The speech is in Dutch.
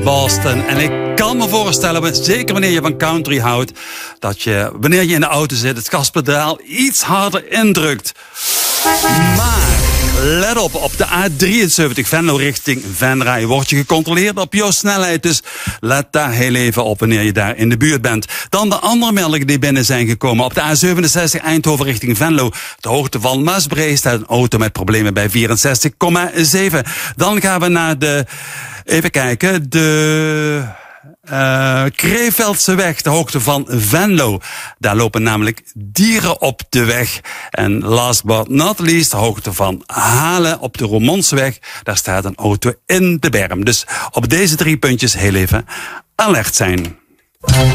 Boston. En ik kan me voorstellen, zeker wanneer je van country houdt, dat je, wanneer je in de auto zit, het gaspedaal iets harder indrukt. Maar let op de A73 Venlo richting Venray word je gecontroleerd op jouw snelheid. Dus let daar heel even op wanneer je daar in de buurt bent. Dan de andere meldingen die binnen zijn gekomen. Op de A67 Eindhoven richting Venlo. De hoogte van Maasbree staat een auto met problemen bij 64,7. Dan gaan we naar de, even kijken, de Kreeveldseweg, weg, de hoogte van Venlo. Daar lopen namelijk dieren op de weg. En last but not least, de hoogte van Halen op de Roermondseweg. Daar staat een auto in de berm. Dus op deze 3 puntjes heel even alert zijn.